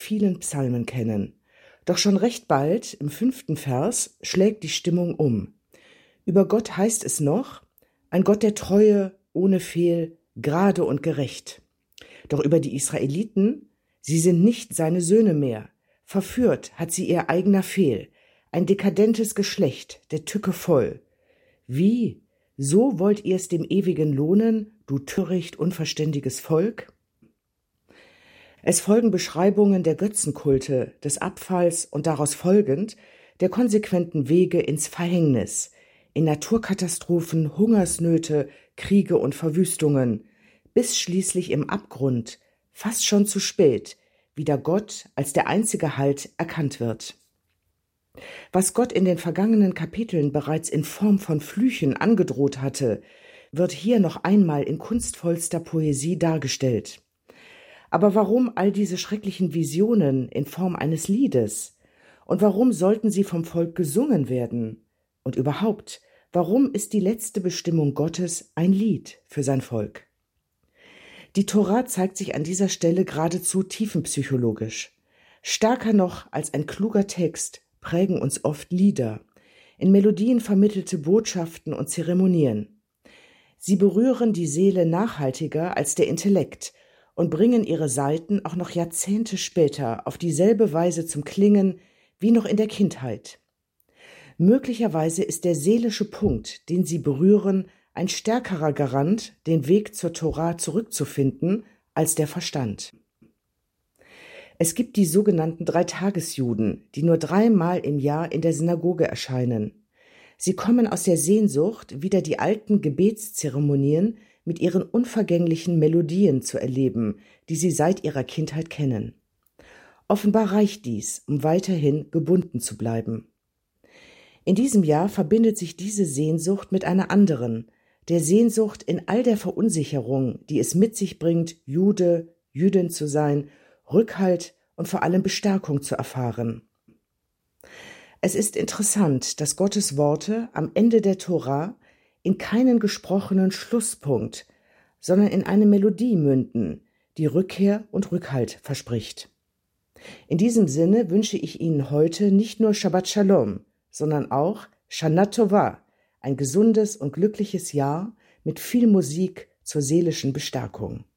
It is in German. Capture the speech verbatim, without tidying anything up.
vielen Psalmen kennen. Doch schon recht bald, im fünften Vers, schlägt die Stimmung um. Über Gott heißt es noch, ein Gott der Treue, ohne Fehl, gerade und gerecht. Doch über die Israeliten, sie sind nicht seine Söhne mehr. Verführt hat sie ihr eigener Fehl, ein dekadentes Geschlecht, der Tücke voll. Wie? So wollt ihr es dem Ewigen lohnen, du töricht, unverständiges Volk? Es folgen Beschreibungen der Götzenkulte, des Abfalls und daraus folgend der konsequenten Wege ins Verhängnis, in Naturkatastrophen, Hungersnöte, Kriege und Verwüstungen, bis schließlich im Abgrund, fast schon zu spät, wieder Gott als der einzige Halt erkannt wird. Was Gott in den vergangenen Kapiteln bereits in Form von Flüchen angedroht hatte, wird hier noch einmal in kunstvollster Poesie dargestellt. Aber warum all diese schrecklichen Visionen in Form eines Liedes? Und warum sollten sie vom Volk gesungen werden? Und überhaupt, warum ist die letzte Bestimmung Gottes ein Lied für sein Volk? Die Tora zeigt sich an dieser Stelle geradezu tiefenpsychologisch. Stärker noch als ein kluger Text prägen uns oft Lieder, in Melodien vermittelte Botschaften und Zeremonien. Sie berühren die Seele nachhaltiger als der Intellekt und bringen ihre Saiten auch noch Jahrzehnte später auf dieselbe Weise zum Klingen wie noch in der Kindheit. Möglicherweise ist der seelische Punkt, den sie berühren, ein stärkerer Garant, den Weg zur Tora zurückzufinden, als der Verstand. Es gibt die sogenannten Dreitagesjuden, die nur dreimal im Jahr in der Synagoge erscheinen. Sie kommen aus der Sehnsucht, wieder die alten Gebetszeremonien mit ihren unvergänglichen Melodien zu erleben, die sie seit ihrer Kindheit kennen. Offenbar reicht dies, um weiterhin gebunden zu bleiben. In diesem Jahr verbindet sich diese Sehnsucht mit einer anderen, der Sehnsucht in all der Verunsicherung, die es mit sich bringt, Jude, Jüdin zu sein, Rückhalt und vor allem Bestärkung zu erfahren. Es ist interessant, dass Gottes Worte am Ende der Tora in keinen gesprochenen Schlusspunkt, sondern in eine Melodie münden, die Rückkehr und Rückhalt verspricht. In diesem Sinne wünsche ich Ihnen heute nicht nur Shabbat Shalom, sondern auch Shana Tova, ein gesundes und glückliches Jahr mit viel Musik zur seelischen Bestärkung.